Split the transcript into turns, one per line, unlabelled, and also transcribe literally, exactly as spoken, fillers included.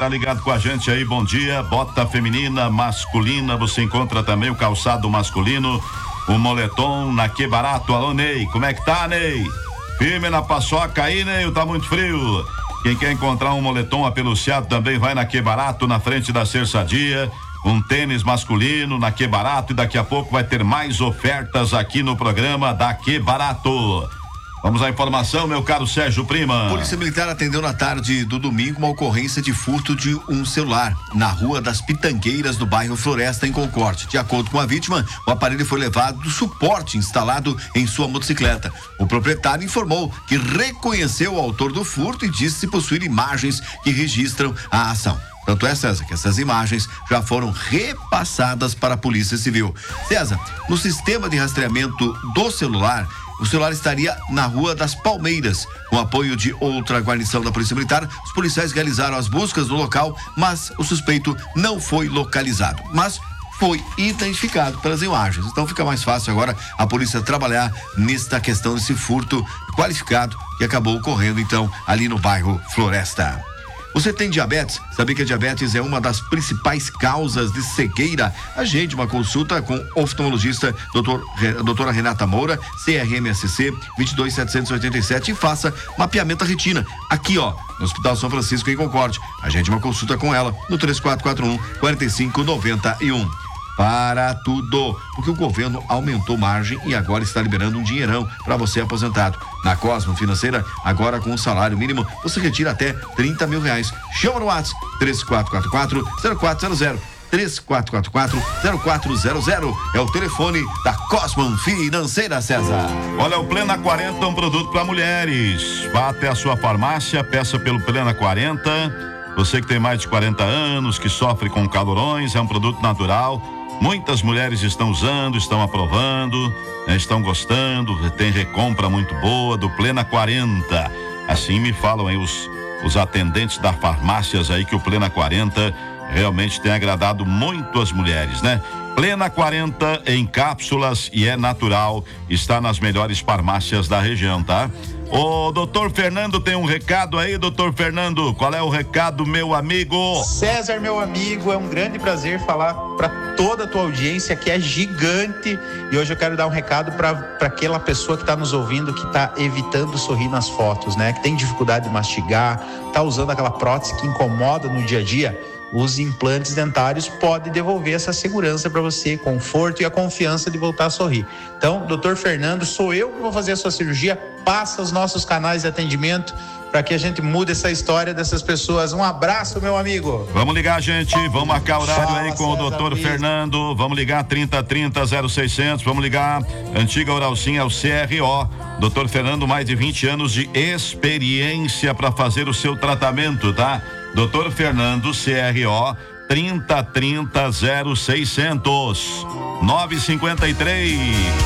tá ligado com a gente aí, bom dia. Bota feminina, masculina, você encontra também o calçado masculino, o moletom na Que Barato. Alô, Ney, como é que tá, Ney? Firme na paçoca aí, Ney, tá muito frio. Quem quer encontrar um moletom apeluciado também vai na Que Barato, na frente da Cerçadia. Um tênis masculino na Que Barato, e daqui a pouco vai ter mais ofertas aqui no programa da Que Barato. Vamos à informação, meu caro Sérgio Prima.
Polícia Militar atendeu na tarde do domingo uma ocorrência de furto de um celular na Rua das Pitangueiras, no bairro Floresta, em Concórdia. De acordo com a vítima, o aparelho foi levado do suporte instalado em sua motocicleta. O proprietário informou que reconheceu o autor do furto e disse possuir imagens que registram a ação. Tanto é, César, que essas imagens já foram repassadas para a Polícia Civil. César, no sistema de rastreamento do celular, o celular estaria na Rua das Palmeiras. Com apoio de outra guarnição da Polícia Militar, os policiais realizaram as buscas no local, mas o suspeito não foi localizado. Mas foi identificado pelas imagens. Então fica mais fácil agora a polícia trabalhar nesta questão desse furto qualificado que acabou ocorrendo então ali no bairro Floresta. Você tem diabetes? Sabia que a diabetes é uma das principais causas de cegueira? Agende uma consulta com o oftalmologista doutor, doutora Renata Moura, C R M S C vinte e dois setecentos e oitenta e sete, e faça mapeamento da retina. Aqui, ó, no Hospital São Francisco, em Concórdia. Agende uma consulta com ela no três quatro quatro um, quatro cinco nove um. Para tudo, porque o governo aumentou margem e agora está liberando um dinheirão para você aposentado. Na Cosmo Financeira, agora com um salário mínimo, você retira até trinta mil reais. Chama no WhatsApp três quatro quatro quatro, zero quatro zero zero. três quatro quatro quatro, zero quatro zero zero é o telefone da Cosmo Financeira, César.
Olha, o Plena quarenta é um produto para mulheres. Vá até a sua farmácia, peça pelo Plena quarenta. Você que tem mais de quarenta anos, que sofre com calorões, é um produto natural. Muitas mulheres estão usando, estão aprovando, né, estão gostando, tem recompra muito boa do Plena quarenta. Assim me falam aí os, os atendentes das farmácias aí que o Plena quarenta realmente tem agradado muito as mulheres, né? Plena quarenta em cápsulas e é natural, está nas melhores farmácias da região, tá? O doutor Fernando tem um recado aí, doutor Fernando, qual é o recado, meu amigo?
César, meu amigo, é um grande prazer falar para toda a tua audiência, que é gigante, e hoje eu quero dar um recado para aquela pessoa que está nos ouvindo, que está evitando sorrir nas fotos, né? Que tem dificuldade de mastigar, tá usando aquela prótese que incomoda no dia a dia. Os implantes dentários podem devolver essa segurança para você, conforto e a confiança de voltar a sorrir. Então, doutor Fernando, sou eu que vou fazer a sua cirurgia. Passa os nossos canais de atendimento para que a gente mude essa história dessas pessoas. Um abraço, meu amigo.
Vamos ligar, gente. Vamos marcar horário
Fala,
aí com
César,
o doutor
please.
Fernando. Vamos ligar trinta trinta zero seiscentos. Vamos ligar. Antiga Oralcinha, é o C R O. doutor Fernando, mais de vinte anos de experiência para fazer o seu tratamento, tá? doutor Fernando, C R O, trinta trinta zero seiscentos. nove cinquenta e três.